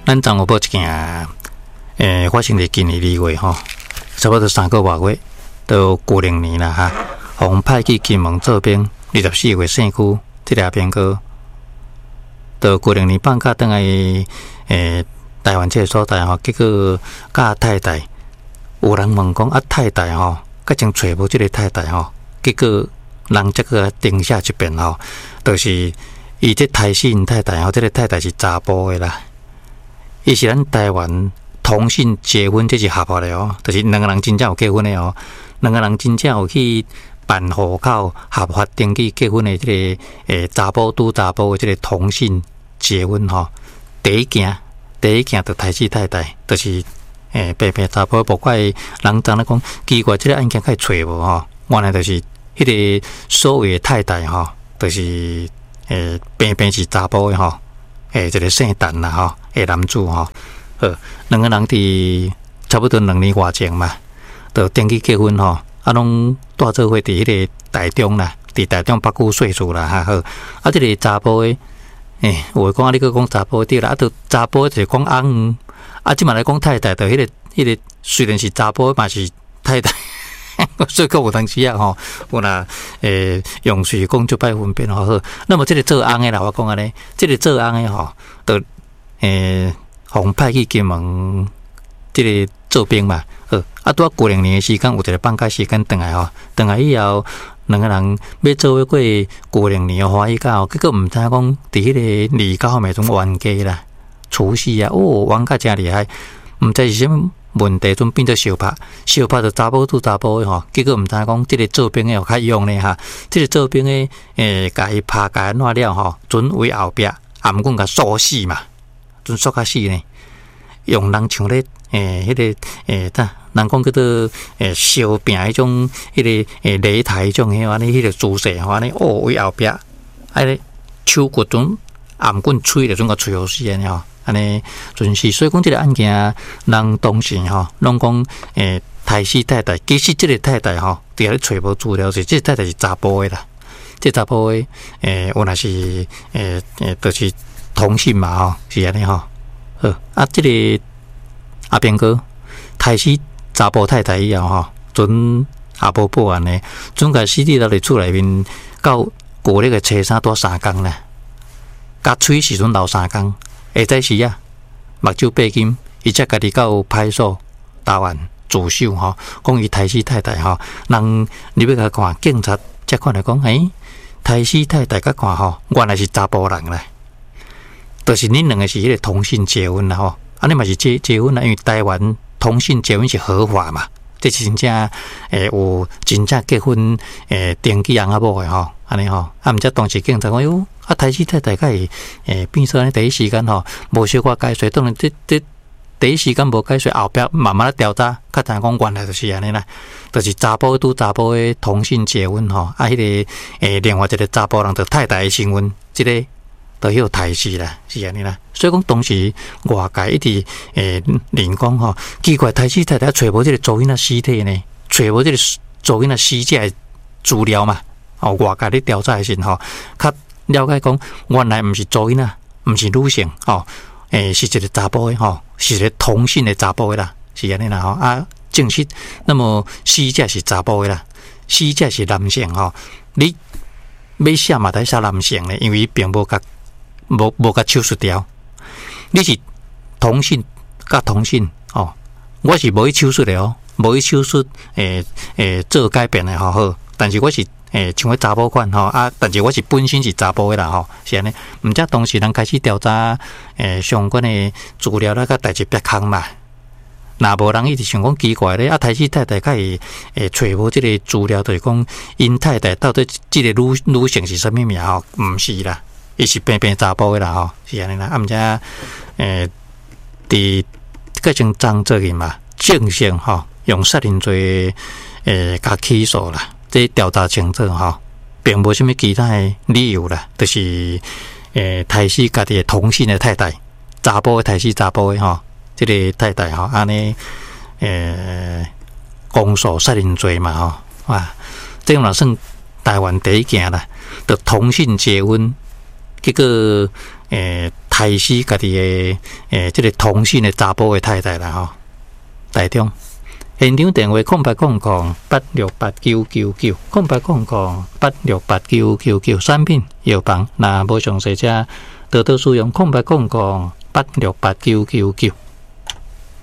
咱张有报一件，发生在今年2月吼，差不多3个多月，到90年啦哈，互派去金门做兵，24月生区这个兵哥，到90年放假倒来台湾这个所在吼，结果甲太太有人问讲太太吼，甲真找无这个太太吼，结果人这个定下一遍吼，就是伊这台新太太吼，这个太太是查甫的啦。伊是咱台湾同性结婚，这是合法的哦，就是两个人真正有结婚的哦，两个人真正有去办户口、合法登记结婚的这个查甫拄查甫的这个同性结婚吼，第一件就台西太太，就是白白查甫，不怪人怎咧讲奇怪，这个案件该找无吼，原来就是迄个所谓的太太吼，就是白白是查甫的吼。一个姓陈啦吼，男子吼，两个人伫差不多2年外前嘛，就登记结婚吼，拢住做伙伫迄个台中啦，伫台中北区岁数啦哈好，这个查甫的，有讲你去讲查甫对啦，就查甫就是讲翁，即嘛来讲太太，就迄个虽然是查甫，嘛是太太。所以讲有当时啊吼，有啦，用水讲就摆分辨好好。那么这个做翁的啦，我讲安尼，这个做翁的吼，就互派去金门，这个做兵嘛，拄90年的时间，有一个放假时间回来吼，回来以后，两个人要做伙过90年欢喜到，结果毋知影讲伫迄个29暝种冤家啦，除夕啊，冤家真厉害，毋知是啥物问题，阵变做相拍就查甫拄查甫的吼，结果毋知影讲即个做兵的较用呢哈，即个做兵的甲伊拍甲安怎了吼，阵为后壁颔棍甲锁死嘛，阵锁甲死呢，用人像咧迄个人讲叫做烧饼迄种迄个擂台迄种安尼迄个姿势吼，安尼为后壁，安尼手骨阵颔棍吹着阵甲吹好死安尼吼。安尼准是，所以讲这个案件，人当时吼，拢讲台西太太，其实这个太太吼，伫遐找无资料，是这个太太是查甫的啦，这查甫的有若是就是同性嘛吼，是安尼吼。这个阿兵哥台西查甫太太以后吼，准也无报案呢，准甲死伫咧厝内面，到过那个车衫多3工啦，甲喙时阵留3工。下早时啊，目睭背金，伊才家己到派出所投案自首吼，讲伊台西太太吼，人你要甲看警察才看来讲，台西太太甲看吼，原来是查甫人啦，就是恁两个是迄个同性结婚啦吼，安尼嘛是结婚啦，因为台湾同性结婚是合法嘛，这是真正有真正结婚登记翁仔某的吼，安尼吼，毋则当时警察讲哟。台西太太甲伊变说安尼第一时间吼，无小可解说，当然这第一时间无解说，后壁慢慢调查，较知讲原来就是安尼啦，就是查甫拄查甫的同性结婚吼，迄个另外一个查甫人就太太的身份，这个都迄个台西啦，是安尼啦。所以讲当时外界一直认讲吼，奇怪台西太太找无这个祖囡仔尸体呢，找无这个祖囡仔死者的资料嘛，外界咧调查的时候，较了解讲，原来毋是祖囡仔，毋是女性吼，是一个查甫的吼，是一个同性的查甫的啦，是安尼啦吼。证实，那么死者是查甫的啦，死者是男性吼。你要写嘛，得写男性咧，因为伊并无甲手术掉。你是同性甲同性哦，我是无去手术的哦，无去手术做改变的吼好，但是我是。像个查甫款吼但是我是本身是查甫的啦吼，是安尼。毋则当时人开始调查相关的资料啦，甲代志别空嘛。若无人一直想讲奇怪咧，台西太太甲伊找无即个资料，就是讲因太太到底即个女性是啥物名吼？毋是啦，伊是平平查甫的啦吼，是安尼啦。毋则伫个种张做去嘛，正性吼用杀人罪甲起诉啦。这调查清楚吼，并无什么其他的理由啦，就是台西家己的同性的太太，查甫的台西查甫的吼，这个太太吼，安尼公诉杀人罪嘛吼，这样也算台湾第一件啦，就同性结婚，结果杀死家己的这个同性的查甫的太太啦吼。台中现场电话0800-8689999，0800-8689999，产品药房，若无详细者多多使用0800-8689999。